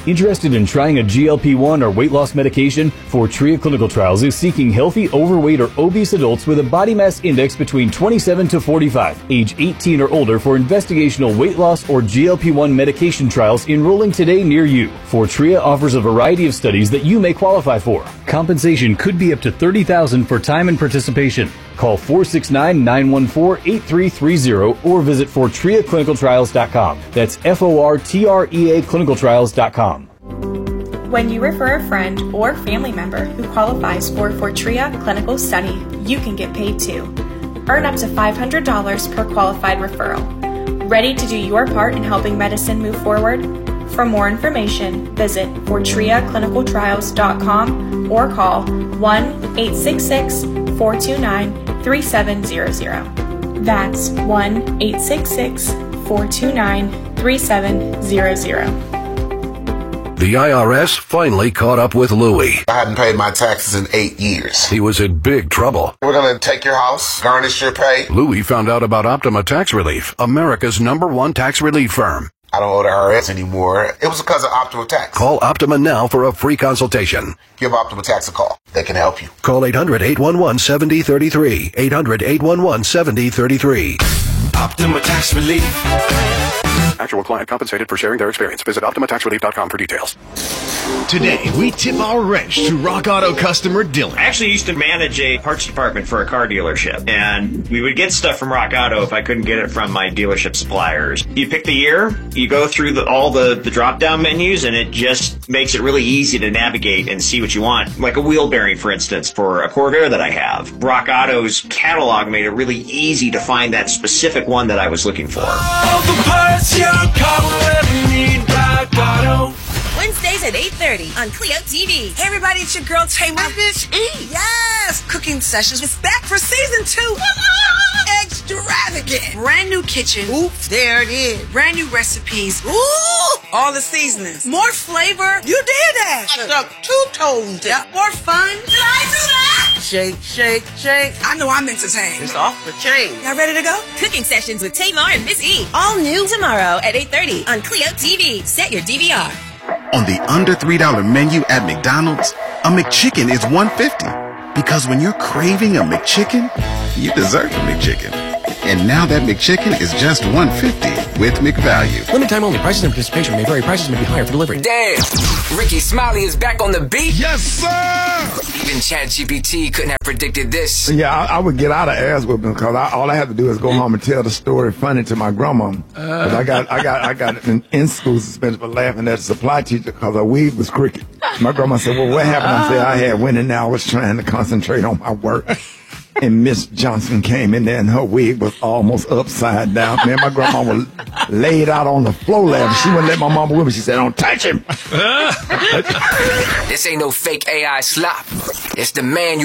Interested in trying a GLP-1 or weight loss medication? Fortrea Clinical Trials is seeking healthy, overweight, or obese adults with a body mass index between 27 to 45, age 18 or older for investigational weight loss or GLP-1 medication trials enrolling today near you. Fortrea offers a variety of studies that you may qualify for. Compensation could be up to $30,000 for time and participation. Call 469-914-8330 or visit FortreaClinicalTrials.com. That's FORTREA Clinicaltrials.com. When you refer a friend or family member who qualifies for a Fortrea clinical study, you can get paid too. Earn up to $500 per qualified referral. Ready to do your part in helping medicine move forward? For more information, visit FortreaClinicalTrials.com or call 1-866-429-3700. That's 1-866-429-3700. The IRS finally caught up with Louie. I hadn't paid my taxes in 8 years. He was in big trouble. We're going to take your house, garnish your pay. Louie found out about Optima Tax Relief, America's #1 tax relief firm. I don't owe the IRS anymore. It was because of Optima Tax. Call Optima now for a free consultation. Give Optima Tax a call. They can help you. Call 800-811-7033. 800-811-7033. Optima Tax Relief. Actual client compensated for sharing their experience. Visit OptimaTaxRelief.com for details. Today, we tip our wrench to Rock Auto customer Dylan. I actually used to manage a parts department for a car dealership, and we would get stuff from Rock Auto if I couldn't get it from my dealership suppliers. You pick the year, you go through all the drop-down menus, and it just makes it really easy to navigate and see what you want. Like a wheel bearing, for instance, for a Corvair that I have. Rock Auto's catalog made it really easy to find that specific one that I was looking for. All the parts your car will ever need, Rock Auto. Wednesdays at 8:30 on Clio TV. Hey everybody, it's your girl Taylor. Miss E. Yes, Cooking Sessions is back for season 2. Extravagant. Brand new kitchen. Oops, there it is. Brand new recipes. Ooh, all the seasonings. More flavor. You did that. I stuck 2 toes. Yep. More fun. Did I do that? Shake, shake, shake. I know I'm entertained. It's off the chain. Y'all ready to go? Cooking Sessions with Tamar and Miss E. All new tomorrow at 8:30 on Clio TV. Set your DVR. On the under $3 menu at McDonald's, a McChicken is $1.50. Because when you're craving a McChicken, you deserve a McChicken. And now that McChicken is just $1.50 with McValue. Limited time only. Prices and participation may vary. Prices may be higher for delivery. Damn! Ricky Smiley is back on the beat. Yes, sir! Even ChatGPT couldn't have predicted this. Yeah, I would get out of ass whipping because all I had to do is go home and tell the story funny to my grandma. Cause I got an in-school suspension for laughing at the supply teacher because her wig was crooked. My grandma said, well, what happened? I said, I had winning now. I was trying to concentrate on my work. And Miss Johnson came in there and her wig was almost upside down. Man, my grandma was laid out on the floor laughing. She wouldn't let my mama whip me. She said, don't touch him. This ain't no fake AI slop. It's the man